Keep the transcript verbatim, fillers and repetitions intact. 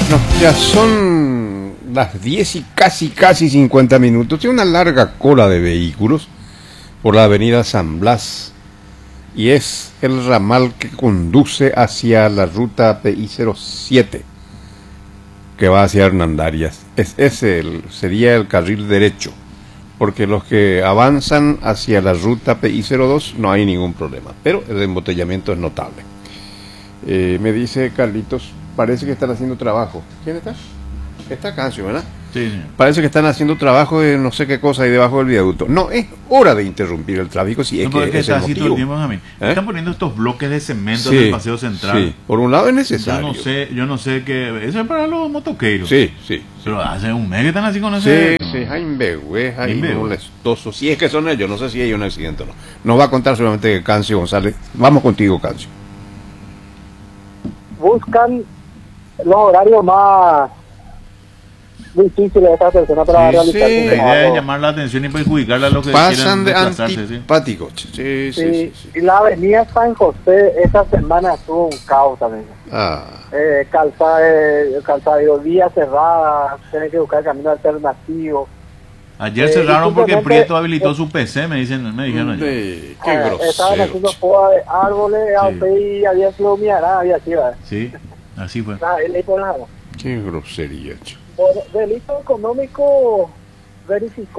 No, ya son las diez y casi, casi cincuenta minutos. Tiene una larga cola de vehículos por la avenida San Blas y es el ramal que conduce hacia la ruta P I cero siete que va hacia Hernandarias. Es ese el, sería el carril derecho, porque los que avanzan hacia la ruta P I cero dos no hay ningún problema, pero el embotellamiento es notable. Eh, me dice Carlitos, parece que están haciendo trabajo. ¿Quién está? Está Cancio, ¿verdad? Sí, sí. Parece que están haciendo trabajo de no sé qué cosa ahí debajo del viaducto. No, es hora de interrumpir el tráfico si es No, que porque es está el así todo motivo. el tiempo, Benjamín. ¿Eh? Están poniendo estos bloques de cemento Sí, en el paseo central. sí. Por un lado es Yo necesario. no sé, yo no sé qué. Eso es para los motoqueiros. Sí, sí. Pero hace un mes que están así con Sí, ese. sí, Jaime, güey, Jaime Jaime, güey. molestoso. Si es que son ellos, no sé si hay un accidente o no. Nos va a contar solamente Cancio González. Vamos contigo, Cancio. Buscan los horarios más difíciles de esta persona para Sí, realizar sí. su La idea es trabajo. llamar la atención y perjudicarle a los que Pasan quieran de desplazarse, sí. antipáticos. Sí, sí, sí, Sí, sí. y la avenida San José esta semana estuvo un caos también. Ah, Eh, calzada, eh, calzada, digo, vía cerrada, tienen que buscar camino alternativo. Ayer Eh, cerraron y porque simplemente- Prieto habilitó su P C, me dicen, me dijeron ayer. sí, qué Eh, estaban grosero. haciendo poda de árboles, Sí. y había sido miarada, había sido. ¿verdad? Sí, así fue. Nada, él le hizo nada. Qué grosería, chico. Por delito económico verificó